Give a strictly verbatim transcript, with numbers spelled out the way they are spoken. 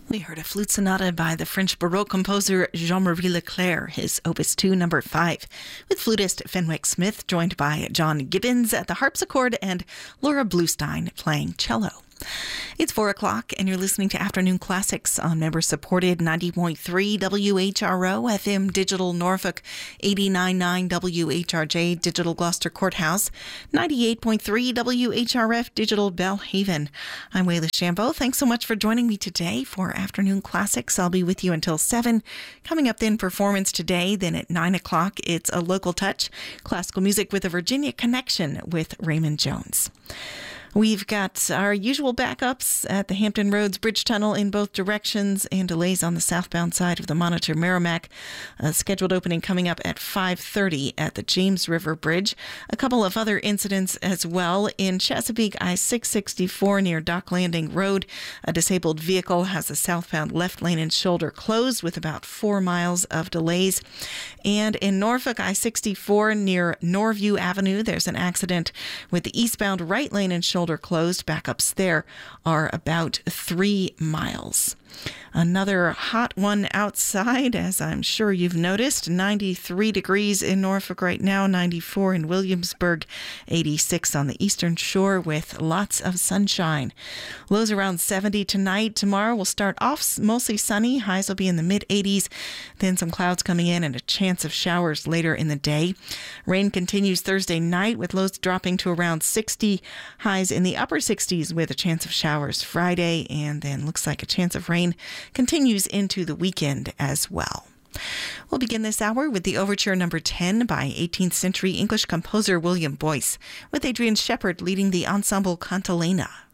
We heard a flute sonata by the French Baroque composer Jean-Marie Leclerc, his Opus two, number five, with flutist Fenwick Smith, joined by John Gibbons at the harpsichord and Laura Bluestein playing cello. It's four o'clock and you're listening to Afternoon Classics on member-supported ninety point three W H R O, F M Digital Norfolk, eighty-nine point nine W H R J Digital Gloucester Courthouse, ninety-eight point three W H R F Digital Belhaven. I'm Wayla Shambo. Thanks so much for joining me today for Afternoon Classics. I'll be with you until seven. Coming up then, performance today. Then at nine o'clock, it's A Local Touch, classical music with a Virginia connection with Raymond Jones. We've got our usual backups at the Hampton Roads Bridge Tunnel in both directions and delays on the southbound side of the Monitor Merrimack. A scheduled opening coming up at five thirty at the James River Bridge. A couple of other incidents as well. In Chesapeake, I six sixty-four near Dock Landing Road, a disabled vehicle has the southbound left lane and shoulder closed with about four miles of delays. And in Norfolk, I sixty-four near Norview Avenue, there's an accident with the eastbound right lane and shoulder closed. Backups there are about three miles. Another hot one outside, as I'm sure you've noticed. ninety-three degrees in Norfolk right now, ninety-four in Williamsburg, eighty-six on the eastern shore with lots of sunshine. Lows around seventy tonight. Tomorrow will start off mostly sunny. Highs will be in the mid eighties. Then some clouds coming in and a chance of showers later in the day. Rain continues Thursday night with lows dropping to around sixty. Highs in the upper sixties with a chance of showers Friday, and then looks like a chance of rain continues into the weekend as well. We'll begin this hour with the Overture number ten by eighteenth century English composer William Boyce, with Adrian Shepherd leading the ensemble Cantilena.